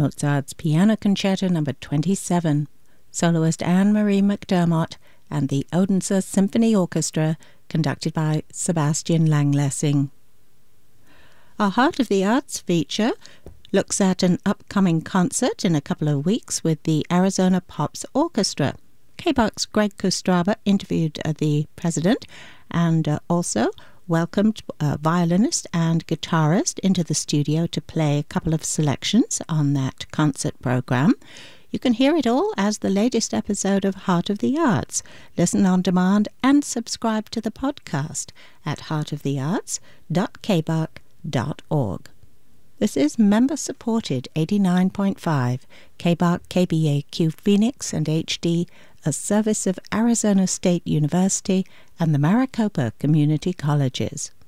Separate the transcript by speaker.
Speaker 1: Mozart's Piano Concerto No. 27, soloist Anne-Marie McDermott, and the Odense Symphony Orchestra, conducted by Sebastian Langlessing. Our Heart of the Arts feature looks at an upcoming concert in a couple of weeks with the Arizona Pops Orchestra. KBOX's Greg Kostrava interviewed the president and also welcomed a violinist and guitarist into the studio to play a couple of selections on that concert program. You can hear it all as the latest episode of Heart of the Arts. Listen on demand and subscribe to the podcast at heartofthearts.kbok.org. This is member-supported 89.5 KBOK KBAQ Phoenix and HD, a service of Arizona State University and the Maricopa Community Colleges.